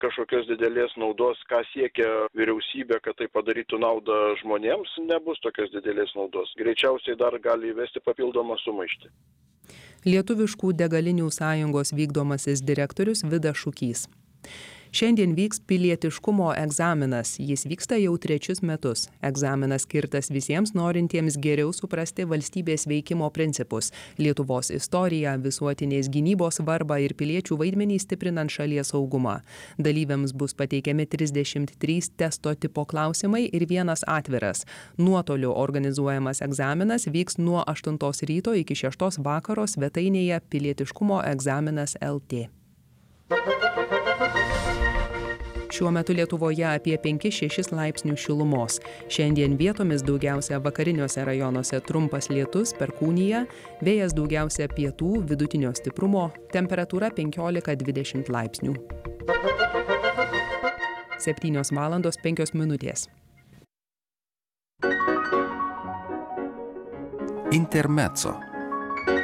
kažkokios didelės naudos, ką siekia vyriausybė, kad tai padarytų naudą žmonėms, nebus tokios didelės naudos. Greičiausiai dar gali įvesti papildomą sumaištį. Lietuviškų degalinių sąjungos vykdomasis direktorius Vidas Šukys. Šiandien vyks pilietiškumo egzaminas. Jis vyksta jau 3 metus. Egzaminas skirtas visiems norintiems geriau suprasti valstybės veikimo principus, Lietuvos istoriją, visuotinės gynybos svarbą ir piliečių vaidmenį stiprinant šalies saugumą. Dalyviams bus pateikiami 33 testo tipo klausimai ir vienas atviras. Nuotoliu organizuojamas egzaminas vyks nuo 8 ryto iki 6 vakaro svetainėje pilietiškumo egzaminas LT. Šiuo metu Lietuvoje apie 5-6 laipsnių šilumos. Šiandien vietomis daugiausia vakariniuose rajonuose trumpas lietus, perkūnija, vėjas daugiausia pietų, vidutinio stiprumo, temperatūra 15-20 laipsnių. 7:05. Intermezzo.